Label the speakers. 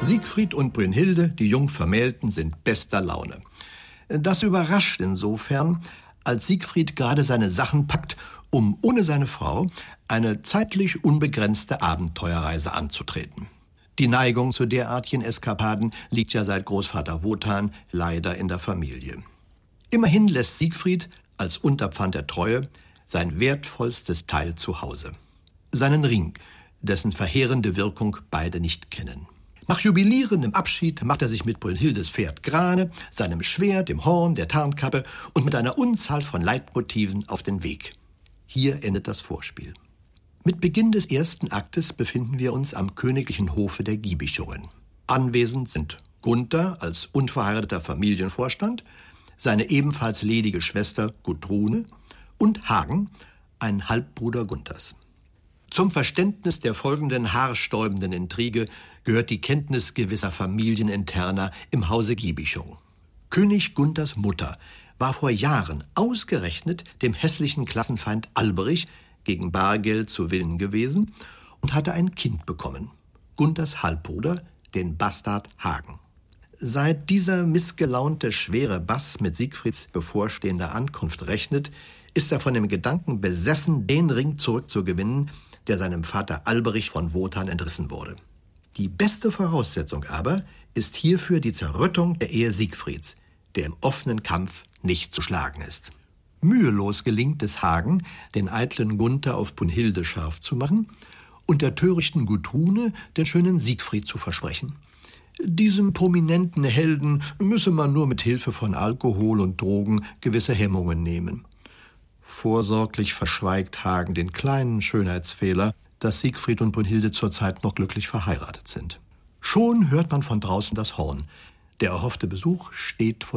Speaker 1: Siegfried und Brünnhilde, die Jungvermählten, sind bester Laune. Das überrascht insofern, als Siegfried gerade seine Sachen packt, um ohne seine Frau eine zeitlich unbegrenzte Abenteuerreise anzutreten. Die Neigung zu derartigen Eskapaden liegt ja seit Großvater Wotan leider in der Familie. Immerhin lässt Siegfried als Unterpfand der Treue sein wertvollstes Teil zu Hause. Seinen Ring, dessen verheerende Wirkung beide nicht kennen. Nach jubilierendem Abschied macht er sich mit Brünnhildes Pferd Grane, seinem Schwert, dem Horn, der Tarnkappe und mit einer Unzahl von Leitmotiven auf den Weg. Hier endet das Vorspiel. Mit Beginn des ersten Aktes befinden wir uns am königlichen Hofe der Giebichungen. Anwesend sind Gunther als unverheirateter Familienvorstand, seine ebenfalls ledige Schwester Gudrune und Hagen, ein Halbbruder Gunthers. Zum Verständnis der folgenden haarsträubenden Intrige gehört die Kenntnis gewisser Familieninterner im Hause Giebichung. König Gunthers Mutter war vor Jahren ausgerechnet dem hässlichen Klassenfeind Alberich gegen Bargeld zu Willen gewesen und hatte ein Kind bekommen, Gunthers Halbbruder, den Bastard Hagen. Seit dieser missgelaunte schwere Bass mit Siegfrieds bevorstehender Ankunft rechnet, ist er von dem Gedanken besessen, den Ring zurückzugewinnen, der seinem Vater Alberich von Wotan entrissen wurde. Die beste Voraussetzung aber ist hierfür die Zerrüttung der Ehe Siegfrieds, der im offenen Kampf nicht zu schlagen ist. Mühelos gelingt es Hagen, den eitlen Gunther auf Brünnhilde scharf zu machen und der törichten Gudrune den schönen Siegfried zu versprechen. Diesem prominenten Helden müsse man nur mit Hilfe von Alkohol und Drogen gewisse Hemmungen nehmen. Vorsorglich verschweigt Hagen den kleinen Schönheitsfehler, dass Siegfried und Brünnhilde zurzeit noch glücklich verheiratet sind. Schon hört man von draußen das Horn. Der erhoffte Besuch steht vor